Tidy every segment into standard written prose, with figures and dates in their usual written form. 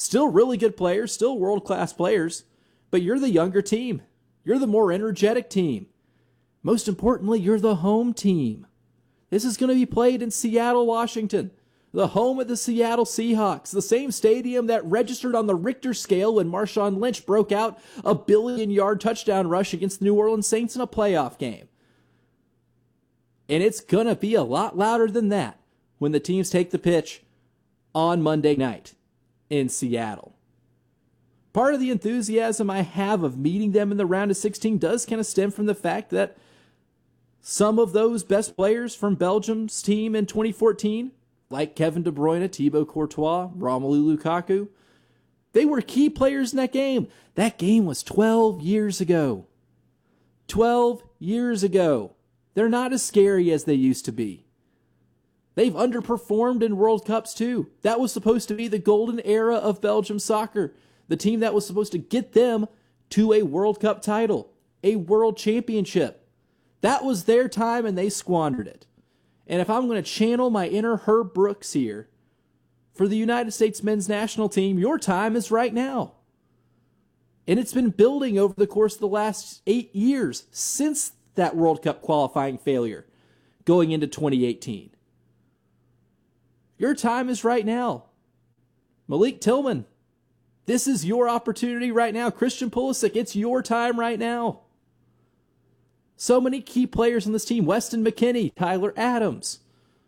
Still really good players, still world-class players, but you're the younger team. You're the more energetic team. Most importantly, you're the home team. This is going to be played in Seattle, Washington, the home of the Seattle Seahawks, the same stadium that registered on the Richter scale when Marshawn Lynch broke out a billion-yard touchdown rush against the New Orleans Saints in a playoff game. And it's going to be a lot louder than that when the teams take the pitch on Monday night in Seattle. Part of the enthusiasm I have of meeting them in the round of 16 does kind of stem from the fact that some of those best players from Belgium's team in 2014, like Kevin De Bruyne, Thibaut Courtois, Romelu Lukaku, they were key players in that game. That game was 12 years ago. 12 years ago. They're not as scary as they used to be. They've underperformed in World Cups too. That was supposed to be the golden era of Belgium soccer. The team that was supposed to get them to a World Cup title, a world championship. That was their time and they squandered it. And if I'm going to channel my inner Herb Brooks here, for the United States men's national team, your time is right now. And it's been building over the course of the last 8 years since that World Cup qualifying failure going into 2018. Your time is right now. Malik Tillman, this is your opportunity right now. Christian Pulisic, it's your time right now. So many key players on this team. Weston McKennie, Tyler Adams,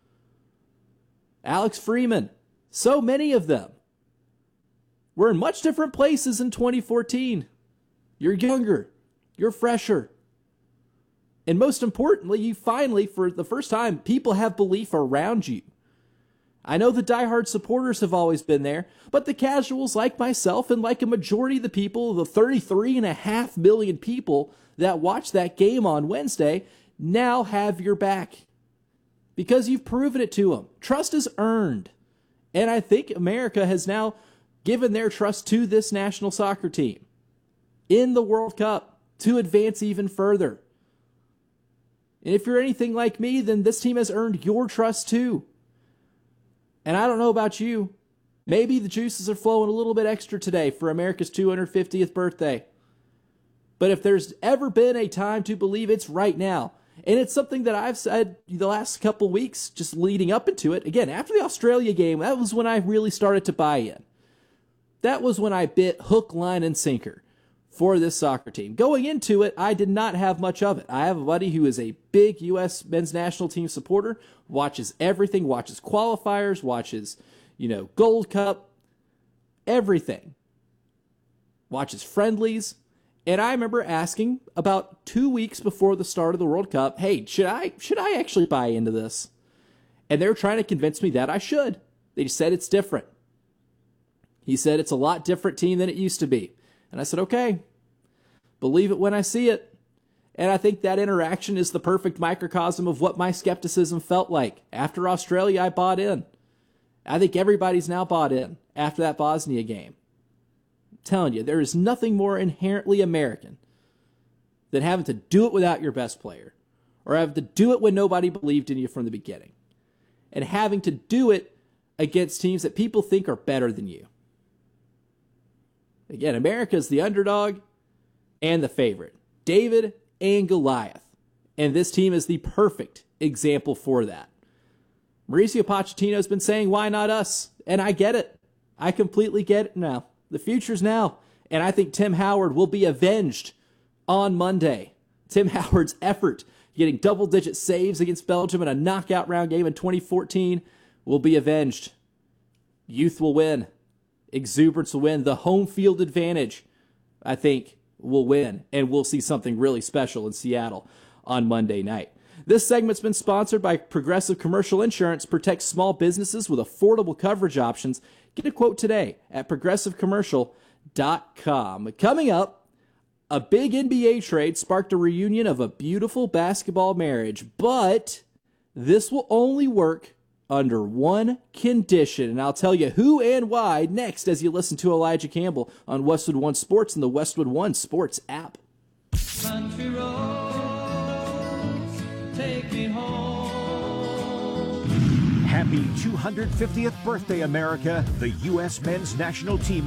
Alex Freeman. So many of them. We're in much different places in 2014. You're younger. You're fresher. And most importantly, you finally, for the first time, people have belief around you. I know the diehard supporters have always been there, but the casuals like myself and like a majority of the people, the 33.5 million people that watched that game on Wednesday, now have your back. Because you've proven it to them. Trust is earned. And I think America has now given their trust to this national soccer team in the World Cup to advance even further. And if you're anything like me, then this team has earned your trust too. And I don't know about you, maybe the juices are flowing a little bit extra today for America's 250th birthday. But if there's ever been a time to believe, it's right now. And it's something that I've said the last couple weeks, just leading up into it. Again, after the Australia game, that was when I really started to buy in. That was when I bit hook, line, and sinker for this soccer team. Going into it, I did not have much of it. I have a buddy who is a big U.S. men's national team supporter, watches everything, watches qualifiers, watches, Gold Cup, everything. Watches friendlies. And I remember asking about 2 weeks before the start of the World Cup, hey, should I actually buy into this? And they're trying to convince me that I should. They said it's different. He said it's a lot different team than it used to be. And I said, okay, believe it when I see it. And I think that interaction is the perfect microcosm of what my skepticism felt like. After Australia, I bought in. I think everybody's now bought in after that Bosnia game. Telling you, there is nothing more inherently American than having to do it without your best player, or having to do it when nobody believed in you from the beginning, and having to do it against teams that people think are better than you. Again, America is the underdog and the favorite. David and Goliath. And this team is the perfect example for that. Mauricio Pochettino has been saying, why not us? And I get it. I completely get it now. The future's now. And I think Tim Howard will be avenged on Monday. Tim Howard's effort, getting double-digit saves against Belgium in a knockout round game in 2014, will be avenged. Youth will win. Exuberance will win. The home field advantage, I think, will win. And we'll see something really special in Seattle on Monday night. This segment's been sponsored by Progressive Commercial Insurance. Protects small businesses with affordable coverage options. Get a quote today at progressivecommercial.com. Coming up, a big NBA trade sparked a reunion of a beautiful basketball marriage, but this will only work under one condition, and I'll tell you who and why next as you listen to Elijah Campbell on Westwood One Sports and the Westwood One Sports app. Country roads, take me home. Happy 250th birthday, America. The U.S. men's national team